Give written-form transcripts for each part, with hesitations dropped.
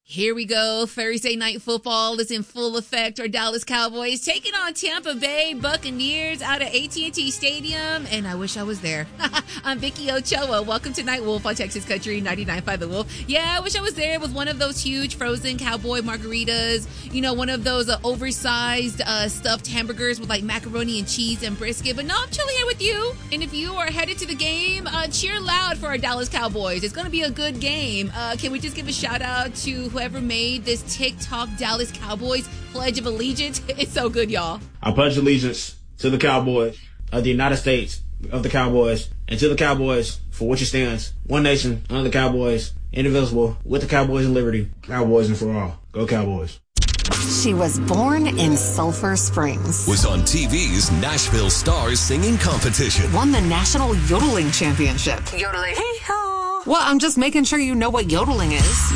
Here we go. Thursday night football is in full effect. Our Dallas Cowboys taking on Tampa Bay Buccaneers out at AT&T Stadium, and I wish I was there. I'm Vicky Ochoa. Welcome to Night Wolf on Texas Country 99.5 The Wolf. Yeah, I wish I was there with one of those huge frozen cowboy margaritas, you know, one of those oversized stuffed hamburgers with like macaroni and cheese and brisket. But no, I'm chilling here with you. And if you are headed to the game, cheer loud for our Dallas Cowboys. It's going to be a good game. Can we just give a shout out to whoever made this TikTok Dallas Cowboys Pledge of Allegiance? It's so good, y'all. I pledge allegiance to the Cowboys of the United States of the Cowboys, and to the Cowboys for which it stands, one nation, under the Cowboys, indivisible, with the Cowboys and liberty. Cowboys and for all. Go Cowboys. She was born in Sulphur Springs. Was on TV's Nashville Stars Singing Competition. Won the National Yodeling Championship. Yodeling. Hey-ho. Well, I'm just making sure you know what yodeling is.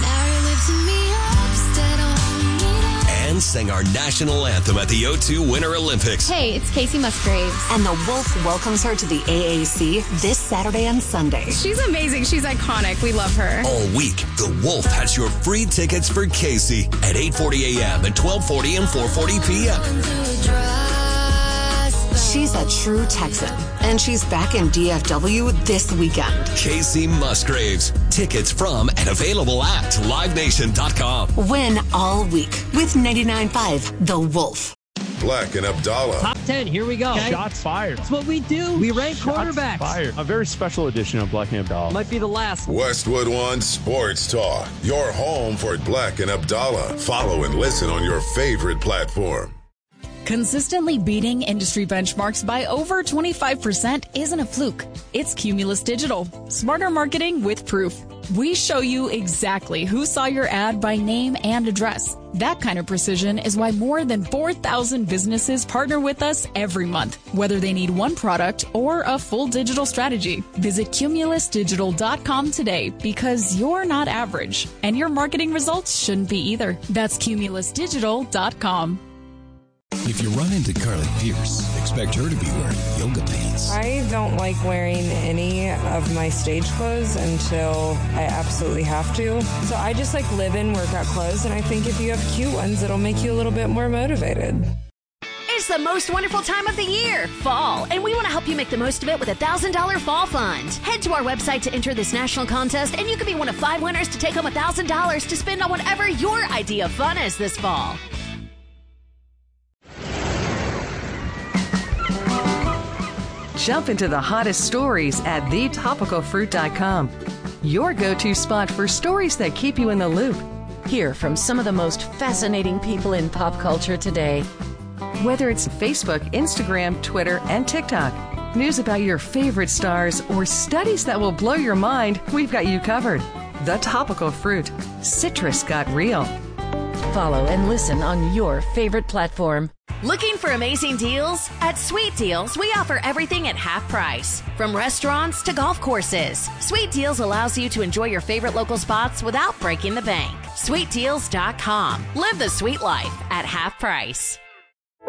And sang our national anthem at the O2 Winter Olympics. Hey, it's Casey Musgraves. And the Wolf welcomes her to the AAC this Saturday and Sunday. She's amazing. She's iconic. We love her. All week, the Wolf has your free tickets for Casey at 8:40 a.m. and 12:40 and 4:40 p.m. She's a true Texan, and she's back in DFW this weekend. Casey Musgraves. Tickets from and available at livenation.com. Win all week with 99.5 The Wolf. Black and Abdallah. Top 10, here we go. Okay. Shots fired. That's what we do. We rank quarterbacks. Fired. A very special edition of Black and Abdallah. Might be the last. Westwood One Sports Talk. Your home for Black and Abdallah. Follow and listen on your favorite platform. Consistently beating industry benchmarks by over 25% isn't a fluke. It's Cumulus Digital. Smarter marketing with proof. We show you exactly who saw your ad by name and address. That kind of precision is why more than 4,000 businesses partner with us every month, whether they need one product or a full digital strategy. Visit cumulusdigital.com today because you're not average, and your marketing results shouldn't be either. That's cumulusdigital.com. If you run into Carly Pierce, expect her to be wearing yoga pants. I don't like wearing any of my stage clothes until I absolutely have to. So I just like live in workout clothes, and I think if you have cute ones, it'll make you a little bit more motivated. It's the most wonderful time of the year, fall, and we want to help you make the most of it with a $1,000 fall fund. Head to our website to enter this national contest, and you could be one of 5 winners to take home $1,000 to spend on whatever your idea of fun is this fall. Jump into the hottest stories at thetopicalfruit.com. Your go-to spot for stories that keep you in the loop. Hear from some of the most fascinating people in pop culture today. Whether it's Facebook, Instagram, Twitter, and TikTok, news about your favorite stars, or studies that will blow your mind, we've got you covered. The Topical Fruit. Citrus got real. Follow and listen on your favorite platform. Looking for amazing deals? At Sweet Deals, we offer everything at half price. From restaurants to golf courses, Sweet Deals allows you to enjoy your favorite local spots without breaking the bank. SweetDeals.com. Live the sweet life at half price.